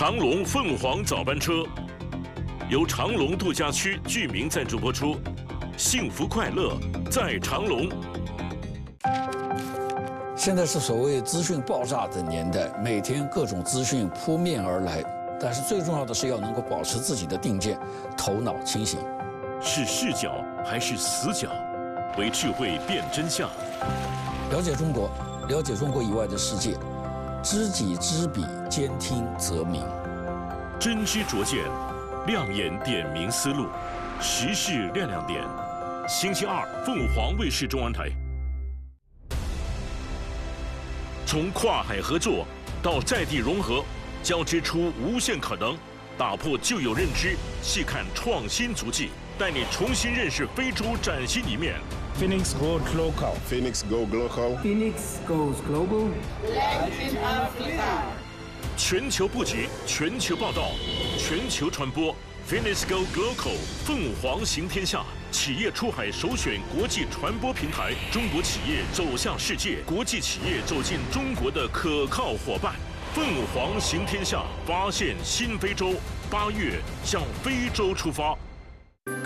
长龙凤凰早班车由长隆度假区居民赞助播出，幸福快乐在长隆。 现在是所谓资讯爆炸的年代，每天各种资讯扑面而来，但是最重要的是要能够保持自己的定见，头脑清醒。 是视角还是死角？为智慧辨真相。 了解中国，了解中国以外的世界，知己知彼，兼听则明。 真知灼见，亮眼点明思路，时事亮亮点。星期二，凤凰卫视中文台。从跨海合作到在地融合，交织出无限可能，打破旧有认知，细看创新足迹，带你重新认识非洲崭新一面。 Phoenix Goes Local. Phoenix Go Global. Phoenix goes global. Latin Africa. 全球布局，全球报道，全球传播。Phoenix Go Global， 凤凰行天下，企业出海首选国际传播平台，中国企业走向世界，国际企业走进中国的可靠伙伴。凤凰行天下，发现新非洲，8月向非洲出发。